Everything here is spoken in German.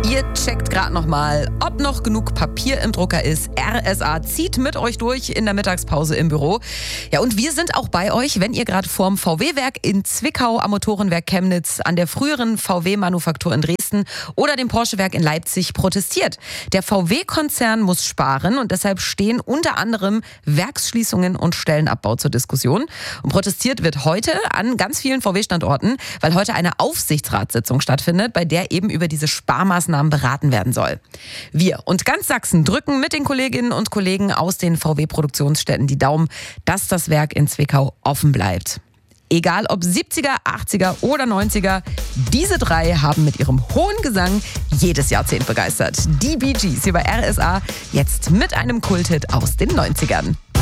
Ihr checkt gerade nochmal, ob noch genug Papier im Drucker ist. RSA zieht mit euch durch in der Mittagspause im Büro. Ja, und wir sind auch bei euch, wenn ihr gerade vorm VW-Werk in Zwickau, am Motorenwerk Chemnitz, an der früheren VW-Manufaktur in Dresden oder dem Porsche-Werk in Leipzig protestiert. Der VW-Konzern muss sparen und deshalb stehen unter anderem Werksschließungen und Stellenabbau zur Diskussion. Und protestiert wird heute an ganz vielen VW-Standorten, weil heute eine Aufsichtsratssitzung stattfindet, bei der eben über diese Sparmaßnahmen beraten werden soll. Wir und ganz Sachsen drücken mit den Kolleginnen und Kollegen aus den VW-Produktionsstätten die Daumen, dass das Werk in Zwickau offen bleibt. Egal ob 70er, 80er oder 90er, diese drei haben mit ihrem hohen Gesang jedes Jahrzehnt begeistert. Die Bee Gees hier bei RSA, jetzt mit einem Kulthit aus den 90ern.